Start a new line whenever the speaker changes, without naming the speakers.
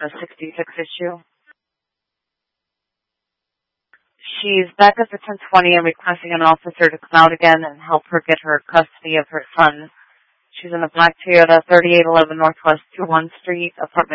the 66 issue. She's back at the 1020 and requesting an officer to come out again and help her get her custody of her son. She's in a black Toyota, 3811 Northwest 21 Street, apartment